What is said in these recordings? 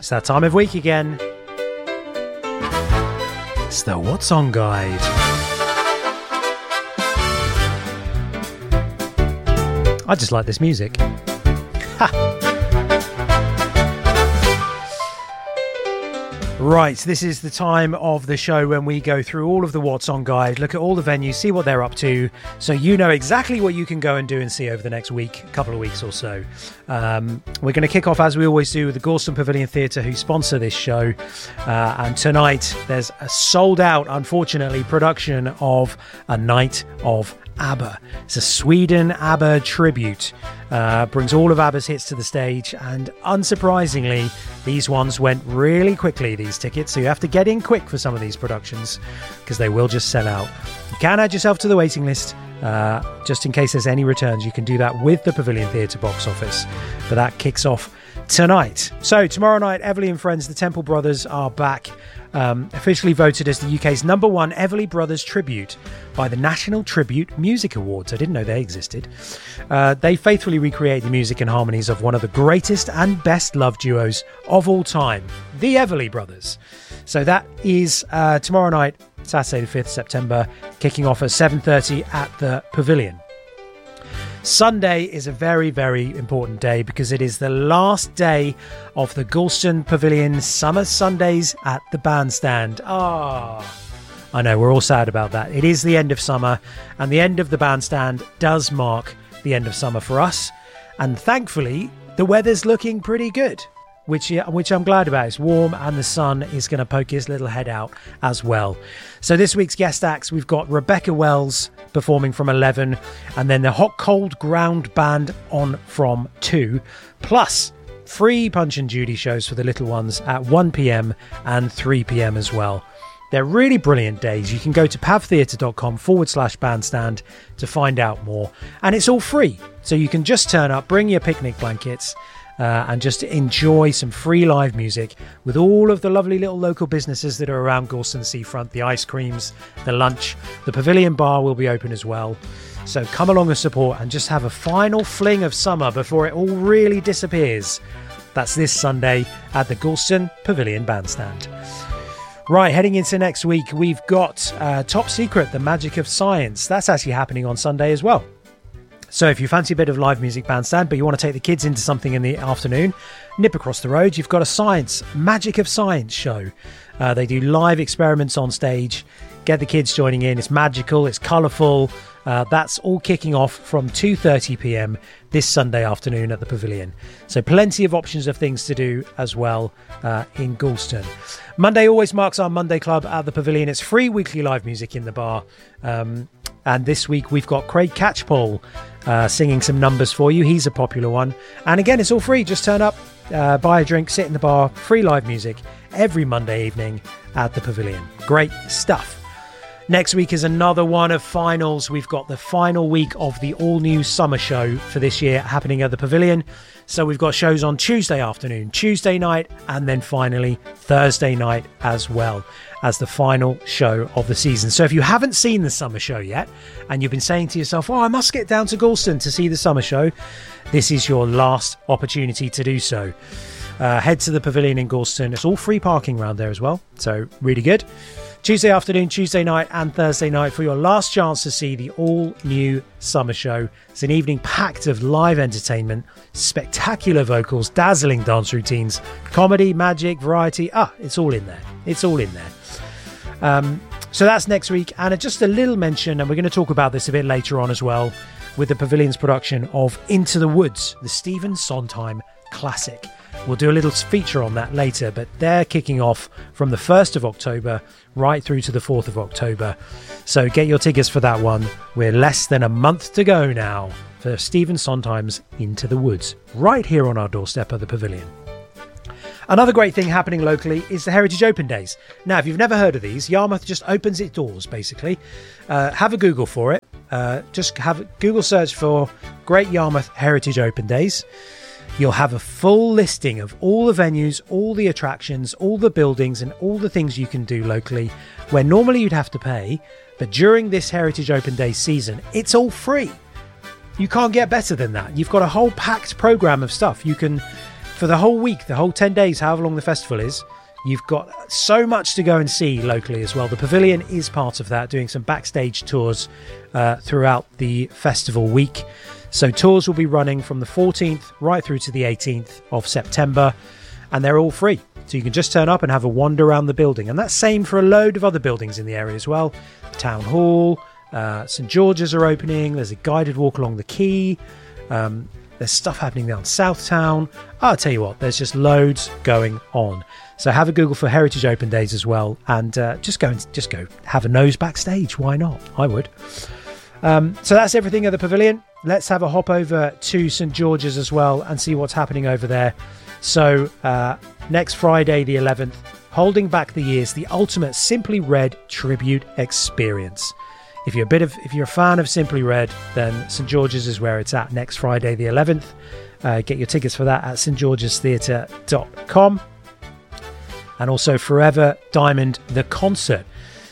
It's that time of week again. It's the What's On Guide. I just like this music. Ha! Right, this is the time of the show when we go through all of the What's On Guide, look at all the venues, see what they're up to, so you know exactly what you can go and do and see over the next week, couple of weeks or so. We're going to kick off, as we always do, with the Gorleston Pavilion Theatre, who sponsor this show. And tonight, there's a sold-out, unfortunately, production of A Night of ABBA. It's a Sweden ABBA tribute. Brings all of ABBA's hits to the stage, and unsurprisingly, these ones went really quickly, these tickets, so you have to get in quick for some of these productions because they will just sell out. You can add yourself to the waiting list just in case there's any returns. You can do that with the Pavilion Theatre box office, but that kicks off tonight. So tomorrow night, Everly and Friends, the Temple Brothers, are back, officially voted as the UK's #1 Everly Brothers tribute by the National Tribute Music Awards. I didn't know they existed. They faithfully recreate the music and harmonies of one of the greatest and best loved duos of all time, the Everly Brothers. So that is tomorrow night, Saturday the 5th September, kicking off at 7:30 at the Pavilion. Sunday is a very, very important day because it is the last day of the Gorleston Pavilion Summer Sundays at the Bandstand. I know, we're all sad about that. It is the end of summer, and the end of the Bandstand does mark the end of summer for us. And thankfully, the weather's looking pretty good, which I'm glad about. It's warm and the sun is going to poke his little head out as well. So this week's guest acts, we've got Rebecca Wells performing from 11, and then the Hot Cold Ground Band on from 2, plus free Punch and Judy shows for the little ones at 1 p.m. and 3 p.m. as well. They're really brilliant days. You can go to pavtheatre.com/bandstand to find out more. And it's all free. So you can just turn up, bring your picnic blankets, and just enjoy some free live music with all of the lovely little local businesses that are around Gorleston Seafront, the ice creams, the lunch. The Pavilion Bar will be open as well. So come along and support and just have a final fling of summer before it all really disappears. That's this Sunday at the Gorleston Pavilion Bandstand. Right, heading into next week, we've got Top Secret, The Magic of Science. That's actually happening on Sunday as well. So if you fancy a bit of live music bandstand, but you want to take the kids into something in the afternoon, nip across the road. You've got a Magic of Science show. They do live experiments on stage. Get the kids joining in. It's magical. It's colourful. That's all kicking off from 2:30 p.m. this Sunday afternoon at the Pavilion. So plenty of options of things to do as well in Gorleston. Monday always marks our Monday Club at the Pavilion. It's free weekly live music in the bar. And this week we've got Craig Catchpole singing some numbers for you. He's a popular one. And again, it's all free. Just turn up, buy a drink, sit in the bar. Free live music every Monday evening at the Pavilion. Great stuff. Next week is another one of finals. We've got the final week of the all-new summer show for this year happening at the Pavilion. So we've got shows on Tuesday afternoon, Tuesday night, and then finally Thursday night as well as the final show of the season. So if you haven't seen the summer show yet, and you've been saying to yourself, I must get down to Gorleston to see the summer show, this is your last opportunity to do so. Head to the Pavilion in Gorleston. It's all free parking around there as well, so really good. Tuesday afternoon, Tuesday night and Thursday night for your last chance to see the all-new summer show. It's an evening packed of live entertainment, spectacular vocals, dazzling dance routines, comedy, magic, variety. It's all in there. It's all in there. So that's next week. And just a little mention, and we're going to talk about this a bit later on as well, with the Pavilion's production of Into the Woods, the Stephen Sondheim classic. We'll do a little feature on that later, but they're kicking off from the 1st of October right through to the 4th of October. So get your tickets for that one. We're less than a month to go now for Stephen Sondheim's Into the Woods, right here on our doorstep at the Pavilion. Another great thing happening locally is the Heritage Open Days. Now, if you've never heard of these, Yarmouth just opens its doors, basically. Have a Google for it. Just have a Google search for Great Yarmouth Heritage Open Days. You'll have a full listing of all the venues, all the attractions, all the buildings and all the things you can do locally where normally you'd have to pay. But during this Heritage Open Day season, it's all free. You can't get better than that. You've got a whole packed programme of stuff. You can for the whole week, the whole 10 days, however long the festival is, you've got so much to go and see locally as well. The Pavilion is part of that, doing some backstage tours throughout the festival week. So tours will be running from the 14th right through to the 18th of September, and they're all free. So you can just turn up and have a wander around the building. And that's same for a load of other buildings in the area as well. Town Hall, St George's are opening. There's a guided walk along the quay. There's stuff happening down Southtown. I'll tell you what, there's just loads going on. So have a Google for Heritage Open Days as well, and just go have a nose backstage. Why not? I would. So that's everything at the Pavilion. Let's have a hop over to St George's as well and see what's happening over there. So next Friday the 11th, Holding Back the Years, the ultimate Simply Red tribute experience. If you're a fan of Simply Red, then St George's is where it's at next Friday the 11th. Get your tickets for that at stgeorgestheatre.com. And also Forever Diamond, the concert.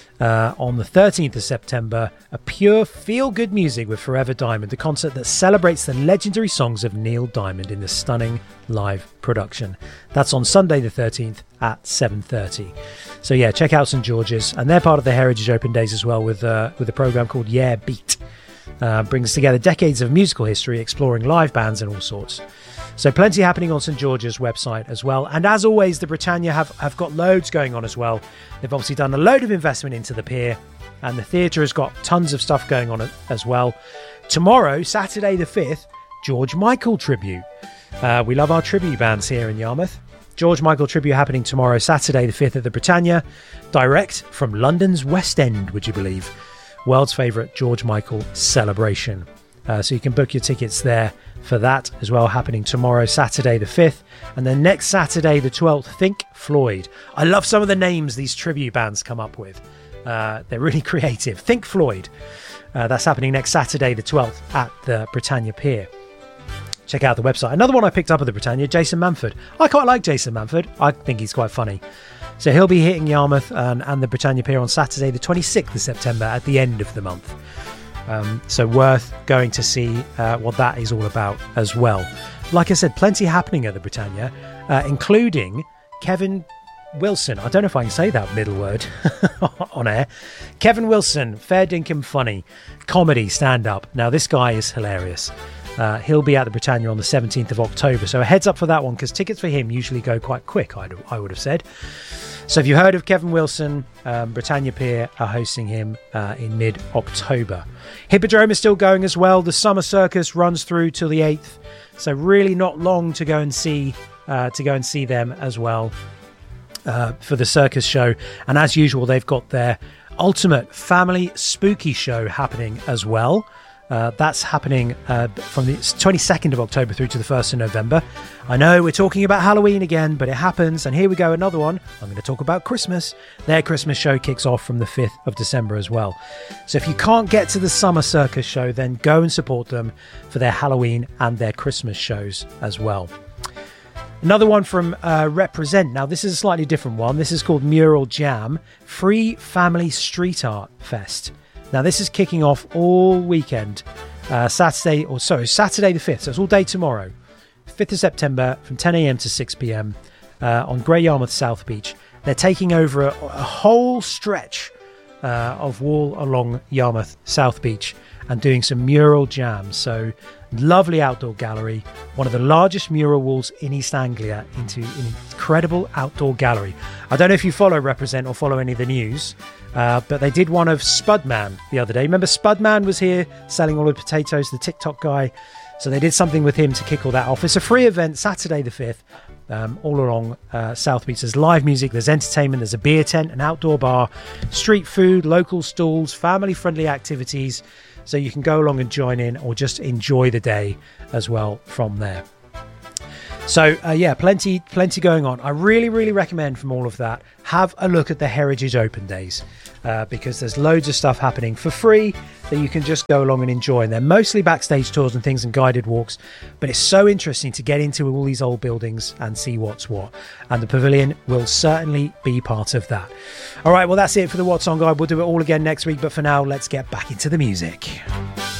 On the 13th of September, a pure feel-good music with Forever Diamond, the concert that celebrates the legendary songs of Neil Diamond in the stunning live production. That's on Sunday the 13th at 7:30. So yeah, check out St George's, and they're part of the Heritage Open Days as well with a program called Yeah Beat. Brings together decades of musical history, exploring live bands and all sorts. So plenty happening on St George's website as well. And as always, the Britannia have got loads going on as well. They've obviously done a load of investment into the pier, and the theatre has got tons of stuff going on as well. Tomorrow, Saturday the 5th, George Michael tribute. We love our tribute bands here in Yarmouth. George Michael tribute happening tomorrow, Saturday the 5th at the Britannia, direct from London's West End, would you believe? World's favourite George Michael celebration. So you can book your tickets there for that as well, happening tomorrow, Saturday the 5th. And then next Saturday the 12th, Think Floyd. I love some of the names these tribute bands come up with. They're really creative. Think Floyd. That's happening next Saturday the 12th at the Britannia Pier. Check out the website. Another one I picked up at the Britannia, Jason Manford. I quite like Jason Manford. I think he's quite funny. So he'll be hitting Yarmouth and the Britannia Pier on Saturday the 26th of September at the end of the month. So worth going to see what that is all about as well. Like I said, plenty happening at the Britannia, including Kevin Wilson. I don't know if I can say that middle word on air. Kevin Wilson, fair dinkum funny, comedy stand-up. Now this guy is hilarious. He'll be at the Britannia on the 17th of October. So a heads up for that one, because tickets for him usually go quite quick, I would have said. So if you heard of Kevin Wilson, Britannia Pier are hosting him in mid-October. Hippodrome is still going as well. The Summer Circus runs through till the 8th. So really not long to go and see them as well for the circus show. And as usual, they've got their ultimate family spooky show happening as well. That's happening from the 22nd of October through to the 1st of November. I know we're talking about Halloween again, but it happens. And here we go, another one. I'm going to talk about Christmas. Their Christmas show kicks off from the 5th of December as well. So if you can't get to the Summer Circus show, then go and support them for their Halloween and their Christmas shows as well. Another one from Represent. Now, this is a slightly different one. This is called Mural Jam, Free Family Street Art Fest. Now, this is kicking off all weekend, Saturday the 5th. So it's all day tomorrow, 5th of September from 10 a.m. to 6 p.m. On Grey Yarmouth South Beach. They're taking over a whole stretch of wall along Yarmouth South Beach and doing some mural jams. So lovely outdoor gallery, one of the largest mural walls in East Anglia into an incredible outdoor gallery. I don't know if you follow Represent or follow any of the news, but they did one of Spudman the other day. Remember Spudman was here selling all the potatoes, the TikTok guy. So they did something with him to kick all that off. It's a free event, Saturday the 5th, all along South Beach. There's live music, there's entertainment, there's a beer tent, an outdoor bar, street food, local stalls, family-friendly activities. So you can go along and join in or just enjoy the day as well from there. So, plenty going on. I really, really recommend from all of that, have a look at the Heritage Open Days because there's loads of stuff happening for free that you can just go along and enjoy. And they're mostly backstage tours and things and guided walks, but it's so interesting to get into all these old buildings and see what's what. And the Pavilion will certainly be part of that. All right, well, that's it for the What's On Guide. We'll do it all again next week, but for now, let's get back into the music.